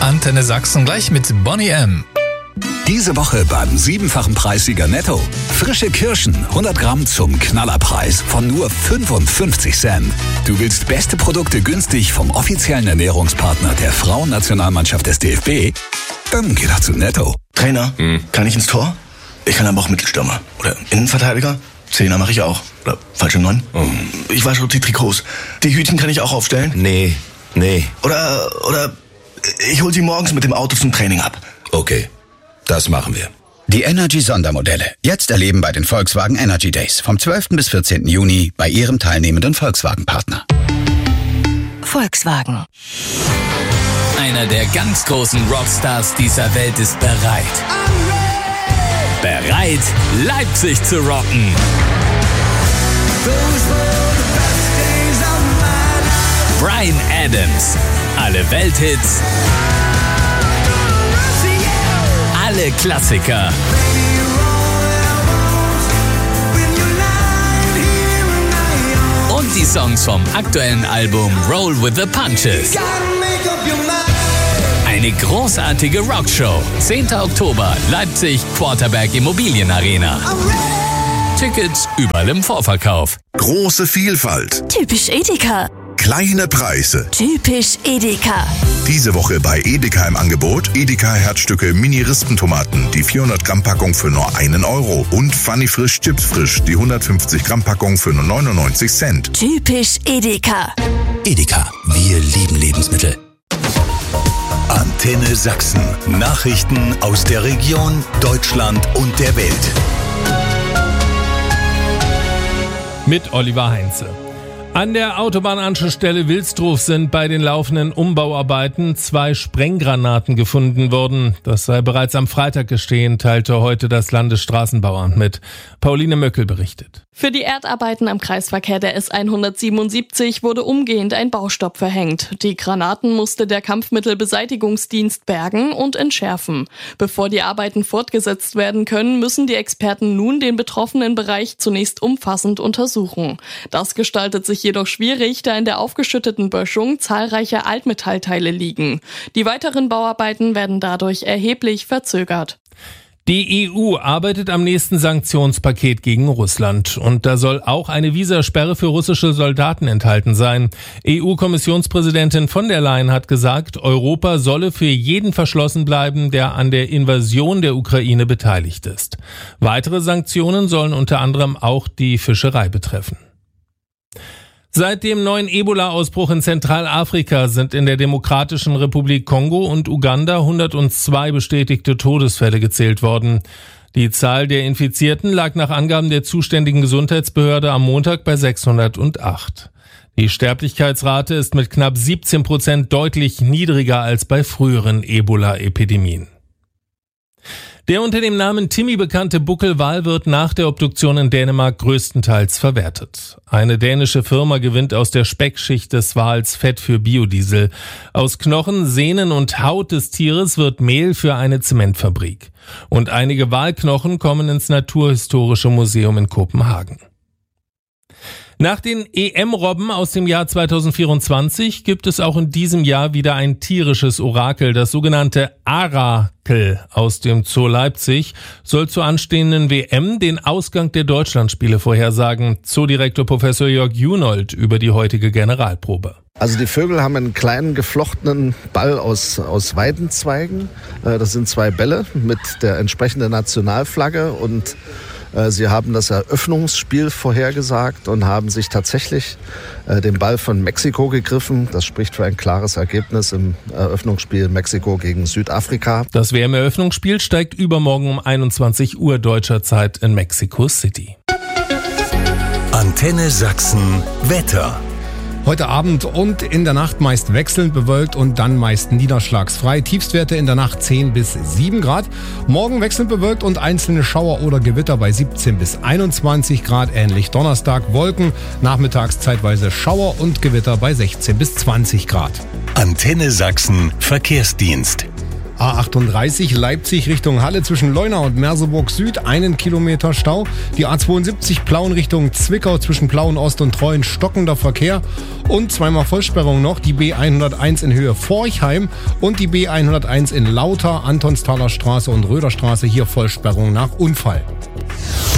Antenne Sachsen gleich mit Bonnie M. Diese Woche beim 7-fachen Preissieger Netto. Frische Kirschen, 100 Gramm zum Knallerpreis von nur 55 Cent. Du willst beste Produkte günstig vom offiziellen Ernährungspartner der Frauennationalmannschaft des DFB? Dann geh doch zu Netto. Trainer, kann ich ins Tor? Ich kann aber auch Mittelstürmer. Oder Innenverteidiger? Zehner mache ich auch. Oder falsche 9? Ich wasche die Trikots. Die Hütchen kann ich auch aufstellen? Nee. Oder ich hol sie morgens mit dem Auto zum Training ab. Okay, das machen wir. Die Energy-Sondermodelle. Jetzt erleben bei den Volkswagen Energy Days vom 12. bis 14. Juni bei Ihrem teilnehmenden Volkswagen-Partner. Volkswagen. Einer der ganz großen Rockstars dieser Welt ist bereit. Bereit, Leipzig zu rocken. Bryan Adams. Alle Welthits. Alle Klassiker. Und die Songs vom aktuellen Album Roll with the Punches. Eine großartige Rockshow. 10. Oktober, Leipzig, Quarterberg Immobilienarena. Tickets überall im Vorverkauf. Große Vielfalt. Typisch Edeka. Kleine Preise. Typisch Edeka. Diese Woche bei Edeka im Angebot Edeka Herzstücke Mini-Rispentomaten, die 400 Gramm Packung für nur 1 Euro und Funny Frisch Chips Frisch, die 150 Gramm Packung für nur 99 Cent. Typisch Edeka. Edeka, wir lieben Lebensmittel. Antenne Sachsen. Nachrichten aus der Region, Deutschland und der Welt. Mit Oliver Heinze. An der Autobahnanschlussstelle Wilsdruf sind bei den laufenden Umbauarbeiten 2 Sprenggranaten gefunden worden. Das sei bereits am Freitag geschehen, teilte heute das Landesstraßenbauamt mit. Pauline Möckel berichtet. Für die Erdarbeiten am Kreisverkehr der S177 wurde umgehend ein Baustopp verhängt. Die Granaten musste der Kampfmittelbeseitigungsdienst bergen und entschärfen. Bevor die Arbeiten fortgesetzt werden können, müssen die Experten nun den betroffenen Bereich zunächst umfassend untersuchen. Das gestaltet sich jedoch schwierig, da in der aufgeschütteten Böschung zahlreiche Altmetallteile liegen. Die weiteren Bauarbeiten werden dadurch erheblich verzögert. Die EU arbeitet am nächsten Sanktionspaket gegen Russland. Und da soll auch eine Visasperre für russische Soldaten enthalten sein. EU-Kommissionspräsidentin von der Leyen hat gesagt, Europa solle für jeden verschlossen bleiben, der an der Invasion der Ukraine beteiligt ist. Weitere Sanktionen sollen unter anderem auch die Fischerei betreffen. Seit dem neuen Ebola-Ausbruch in Zentralafrika sind in der Demokratischen Republik Kongo und Uganda 102 bestätigte Todesfälle gezählt worden. Die Zahl der Infizierten lag nach Angaben der zuständigen Gesundheitsbehörde am Montag bei 608. Die Sterblichkeitsrate ist mit knapp 17% deutlich niedriger als bei früheren Ebola-Epidemien. Der unter dem Namen Timmy bekannte Buckelwal wird nach der Obduktion in Dänemark größtenteils verwertet. Eine dänische Firma gewinnt aus der Speckschicht des Wals Fett für Biodiesel. Aus Knochen, Sehnen und Haut des Tieres wird Mehl für eine Zementfabrik. Und einige Walknochen kommen ins Naturhistorische Museum in Kopenhagen. Nach den EM-Robben aus dem Jahr 2024 gibt es auch in diesem Jahr wieder ein tierisches Orakel. Das sogenannte Arakel aus dem Zoo Leipzig soll zur anstehenden WM den Ausgang der Deutschlandspiele vorhersagen. Zoodirektor Professor Jörg Junold über die heutige Generalprobe. Also die Vögel haben einen kleinen geflochtenen Ball aus Weidenzweigen. Das sind 2 Bälle mit der entsprechenden Nationalflagge und sie haben das Eröffnungsspiel vorhergesagt und haben sich tatsächlich den Ball von Mexiko gegriffen. Das spricht für ein klares Ergebnis im Eröffnungsspiel Mexiko gegen Südafrika. Das WM-Eröffnungsspiel steigt übermorgen um 21 Uhr deutscher Zeit in Mexico City. Antenne Sachsen Wetter. Heute Abend und in der Nacht meist wechselnd bewölkt und dann meist niederschlagsfrei. Tiefstwerte in der Nacht 10 bis 7 Grad. Morgen wechselnd bewölkt und einzelne Schauer oder Gewitter bei 17 bis 21 Grad. Ähnlich Donnerstag Wolken, nachmittags zeitweise Schauer und Gewitter bei 16 bis 20 Grad. Antenne Sachsen Verkehrsdienst. A38 Leipzig Richtung Halle zwischen Leuna und Merseburg Süd 1 Kilometer Stau. Die A72 Plauen Richtung Zwickau zwischen Plauen Ost und Treuen stockender Verkehr. Und zweimal Vollsperrung noch, die B101 in Höhe Forchheim und die B101 in Lauter, Antonsthaler Straße und Röderstraße, hier Vollsperrung nach Unfall.